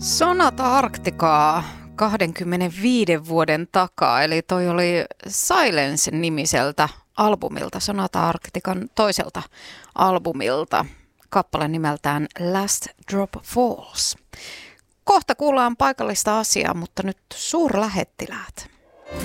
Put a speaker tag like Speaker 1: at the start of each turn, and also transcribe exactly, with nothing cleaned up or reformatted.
Speaker 1: Sonata Arcticaa kaksikymmentäviisi vuoden takaa, eli toi oli Silence-nimiseltä albumilta, Sonata Arctican toiselta albumilta, kappale nimeltään Last Drop Falls. Kohta kuullaan paikallista asiaa, mutta nyt suurlähettiläät.